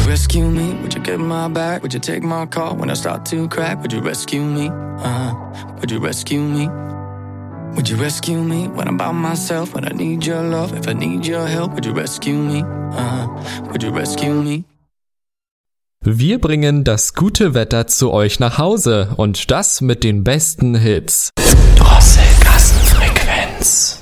rescue me? Would you get my back? Would you take my call when I start to crack? Would you rescue me? Would you rescue me? Would you rescue me when I'm by myself? When I need your love, if I need your help, would you rescue me? Would you rescue me? Wir bringen das gute Wetter zu euch nach Hause und das mit den besten Hits. Drosselkassenfrequenz.